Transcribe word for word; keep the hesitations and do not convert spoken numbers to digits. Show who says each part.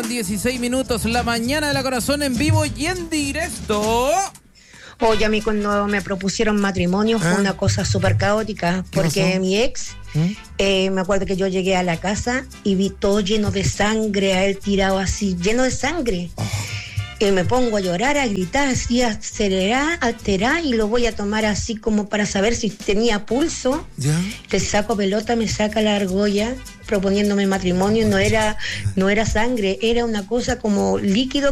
Speaker 1: con dieciséis minutos, la mañana de la corazón en vivo y en directo.
Speaker 2: Oye, a mí cuando me propusieron matrimonio fue
Speaker 3: ¿Ah?
Speaker 2: una cosa súper caótica, porque
Speaker 3: pasó?
Speaker 2: mi ex,
Speaker 3: ¿Mm?
Speaker 2: eh, me acuerdo que yo llegué a la casa y vi todo lleno de sangre, a él tirado así, lleno de sangre.
Speaker 3: Oh.
Speaker 2: Y me pongo a llorar, a gritar, así, a acelerar, alterar, y lo voy a tomar así como para saber si tenía pulso.
Speaker 3: ¿Ya?
Speaker 2: Le saco pelota, me saca la argolla proponiéndome matrimonio. No era, no era sangre, era una cosa como líquido